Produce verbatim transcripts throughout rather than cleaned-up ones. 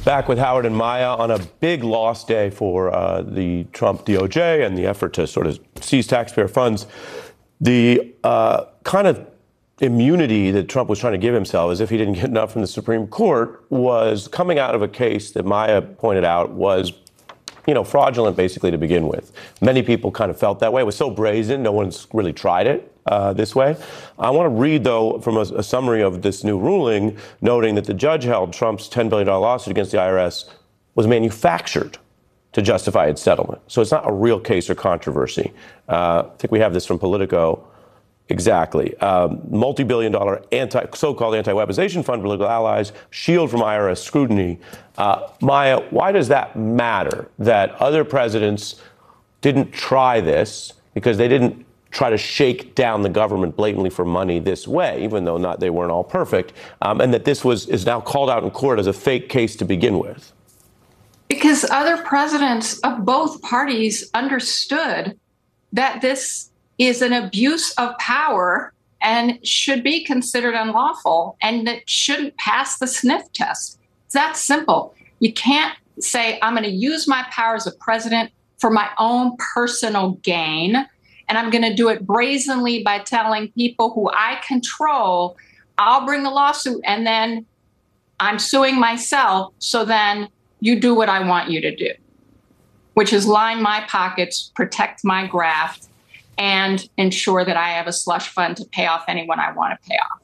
Back with Howard and Maya on a big loss day for uh, the Trump D O J and the effort to sort of seize taxpayer funds. The uh, kind of immunity that Trump was trying to give himself, as if he didn't get enough from the Supreme Court, was coming out of a case that Maya pointed out was, you know, fraudulent basically to begin with. Many people kind of felt that way. It was so brazen, no one's really tried it uh, this way. I want to read, though, from a, a summary of this new ruling, noting that the judge held Trump's ten billion dollars lawsuit against the I R S was manufactured to justify its settlement. So it's not a real case or controversy. Uh, I think we have this from Politico. Exactly. Um, multi-billion dollar anti, so-called anti-weaponization fund for political allies, shield from I R S scrutiny. Uh, Maya, why does that matter that other presidents didn't try this because they didn't try to shake down the government blatantly for money this way, even though not they weren't all perfect, um, and that this was is now called out in court as a fake case to begin with? Because other presidents of both parties understood that this is an abuse of power and should be considered unlawful, and that shouldn't pass the sniff test. It's that simple. You can't say, I'm going to use my power as a president for my own personal gain, and I'm going to do it brazenly by telling people who I control, I'll bring the lawsuit, and then I'm suing myself, so then you do what I want you to do, which is line my pockets, protect my graft, and ensure that I have a slush fund to pay off anyone I want to pay off.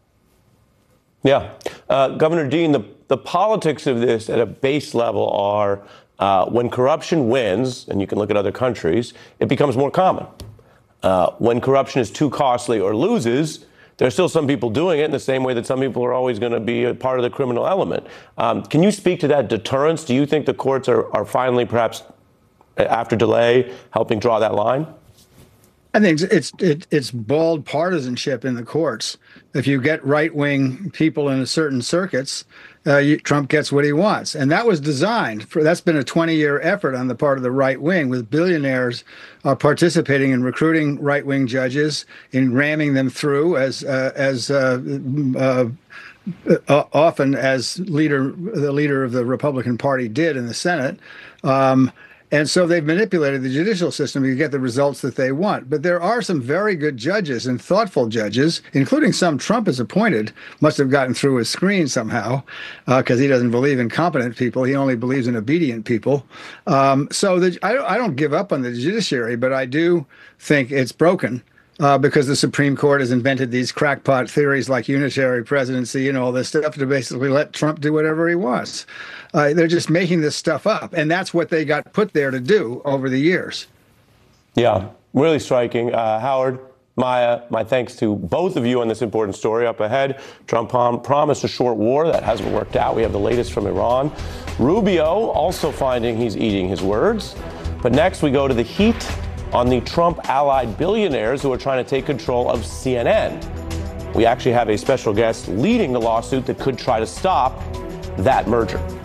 Yeah. Uh, Governor Dean, the, the politics of this at a base level are uh, when corruption wins, and you can look at other countries, it becomes more common. Uh, when corruption is too costly or loses, there's still some people doing it in the same way that some people are always going to be a part of the criminal element. Um, can you speak to that deterrence? Do you think the courts are, are finally, perhaps after delay, helping draw that line? I think it's it, it's bald partisanship in the courts. If you get right-wing people in certain circuits, uh, you, Trump gets what he wants, and that was designed for. That's been a twenty-year effort on the part of the right wing, with billionaires uh, participating in recruiting right-wing judges, in ramming them through as uh, as uh, uh, uh, often as leader the leader of the Republican Party did in the Senate. Um, And so they've manipulated the judicial system to get the results that they want. But there are some very good judges and thoughtful judges, including some Trump has appointed, must have gotten through his screen somehow, because uh, he doesn't believe in competent people. He only believes in obedient people. Um, so the, I, I don't give up on the judiciary, but I do think it's broken. Uh, because the Supreme Court has invented these crackpot theories like unitary presidency and all this stuff to basically let Trump do whatever he wants. Uh, they're just making this stuff up. And that's what they got put there to do over the years. Yeah, really striking. Uh, Howard, Maya, my thanks to both of you on this important story. Up ahead, Trump prom- promised a short war. That hasn't worked out. We have the latest from Iran. Rubio also finding he's eating his words. But next, we go to the heat on the Trump-allied billionaires who are trying to take control of C N N. We actually have a special guest leading the lawsuit that could try to stop that merger.